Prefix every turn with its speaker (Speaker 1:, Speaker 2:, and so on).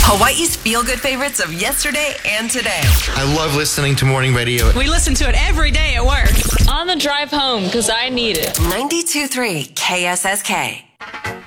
Speaker 1: Hawaii's feel-good favorites of yesterday and today.
Speaker 2: I love listening to morning radio.
Speaker 3: We listen to it every day at work.
Speaker 4: On the drive home, because I need it.
Speaker 1: 92.3 KSSK.